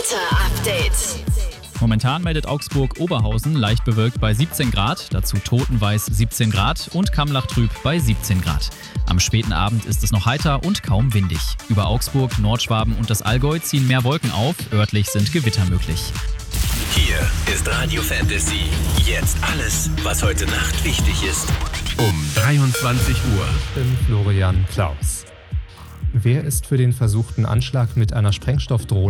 Wetterupdate. Momentan meldet Augsburg-Oberhausen leicht bewölkt bei 17 Grad, dazu Totenweiß 17 Grad und Kamlach trüb bei 17 Grad. Am späten Abend ist es noch heiter und kaum windig. Über Augsburg, Nordschwaben und das Allgäu ziehen mehr Wolken auf, örtlich sind Gewitter möglich. Hier ist Radio Fantasy. Jetzt alles, was heute Nacht wichtig ist. Um 23 Uhr. Ich bin Florian Klaus. Wer ist für den versuchten Anschlag mit einer Sprengstoffdrohne